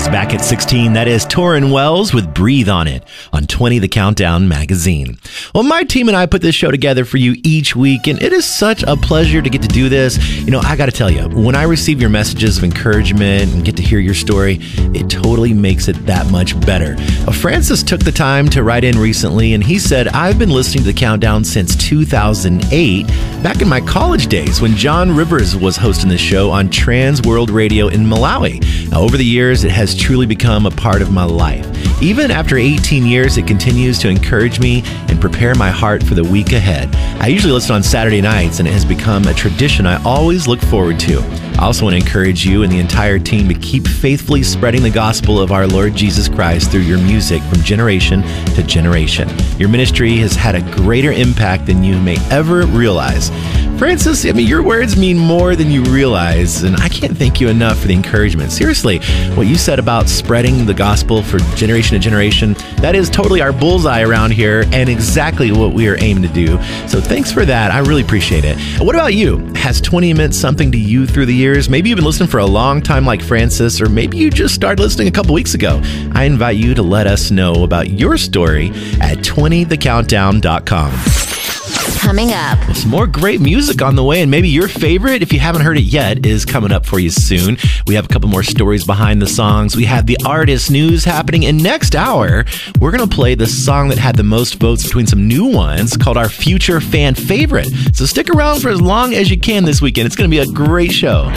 Yes, back at 16, that is Torrin Wells with Breathe on It on 20 The Countdown magazine. Well, my team and I put this show together for you each week, and it is such a pleasure to get to do this. You know, I got to tell you, when I receive your messages of encouragement and get to hear your story, it totally makes it that much better. Francis took the time to write in recently, and he said, I've been listening to The Countdown since 2008, back in my college days when John Rivers was hosting this show on Trans World Radio in Malawi. Now, over the years, it has truly become a part of my life. Even after 18 years, it continues to encourage me and prepare my heart for the week ahead. I usually listen on Saturday nights, and it has become a tradition I always look forward to. I also want to encourage you and the entire team to keep faithfully spreading the gospel of our Lord Jesus Christ through your music from generation to generation. Your ministry has had a greater impact than you may ever realize. Francis, I mean, your words mean more than you realize, and I can't thank you enough for the encouragement. Seriously, what you said about spreading the gospel for generation to generation, that is totally our bullseye around here and exactly what we are aiming to do. So thanks for that. I really appreciate it. What about you? Has 20 meant something to you through the years? Maybe you've been listening for a long time like Francis, or maybe you just started listening a couple weeks ago. I invite you to let us know about your story at 20thecountdown.com. Coming up, some more great music on the way, and maybe your favorite, if you haven't heard it yet, is coming up for you soon. We have a couple more stories behind the songs. We have the artist news happening, and next hour, we're going to play the song that had the most votes between some new ones called our Future Fan Favorite. So stick around for as long as you can this weekend. It's going to be a great show.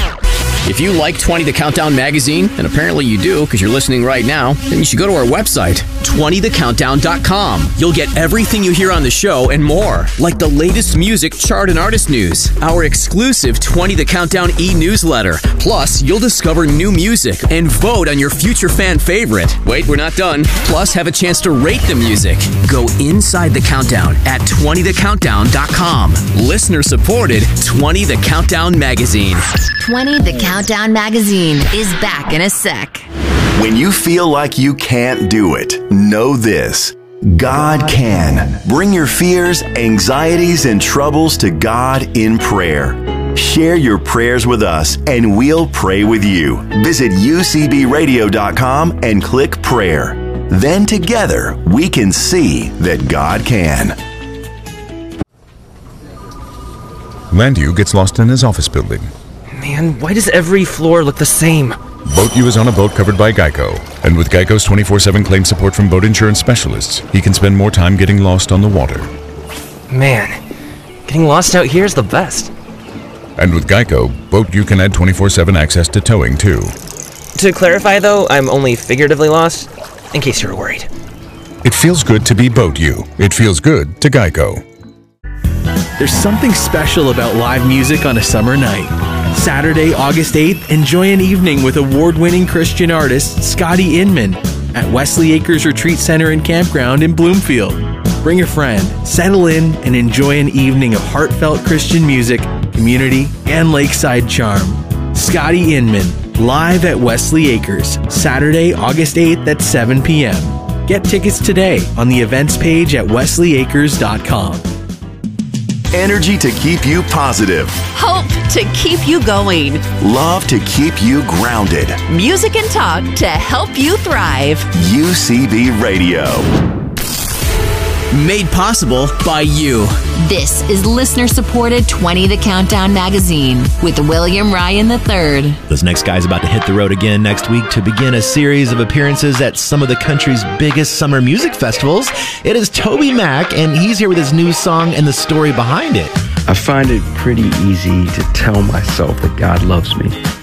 If you like 20 The Countdown magazine, and apparently you do because you're listening right now, then you should go to our website, 20thecountdown.com. You'll get everything you hear on the show and more, like the latest music, chart, and artist news, our exclusive 20 The Countdown e-newsletter. Plus, you'll discover new music and vote on your future fan favorite. Wait, we're not done. Plus, have a chance to rate the music. Go inside the countdown at 20thecountdown.com. Listener-supported 20 The Countdown magazine. 20 The Countdown magazine is back in a sec. When you feel like you can't do it, know this: God can. Bring your fears, anxieties, and troubles to God in prayer. Share your prayers with us, and we'll pray with you. Visit ucbradio.com and click prayer. Then together, we can see that God can. Landu gets lost in his office building. Man, why does every floor look the same? BoatU is on a boat covered by Geico. And with Geico's 24/7 claim support from boat insurance specialists, he can spend more time getting lost on the water. Man, getting lost out here is the best. And with Geico, BoatU can add 24/7 access to towing, too. To clarify, though, I'm only figuratively lost, in case you were worried. It feels good to be BoatU. It feels good to Geico. There's something special about live music on a summer night. Saturday, August 8th, enjoy an evening with award-winning Christian artist Scotty Inman at Wesley Acres Retreat Center and Campground in Bloomfield. Bring a friend, settle in, and enjoy an evening of heartfelt Christian music, community, and lakeside charm. Scotty Inman, live at Wesley Acres, Saturday, August 8th at 7 p.m. Get tickets today on the events page at wesleyacres.com. Energy to keep you positive. Hope to keep you going. Love to keep you grounded. Music and talk to help you thrive. UCB Radio. Made possible by you. This is listener-supported 20 The Countdown magazine with William Ryan III. This next guy's about to hit the road again next week to begin a series of appearances at some of the country's biggest summer music festivals. It is Toby Mac, and he's here with his new song and the story behind it. I find it pretty easy to tell myself that God loves me.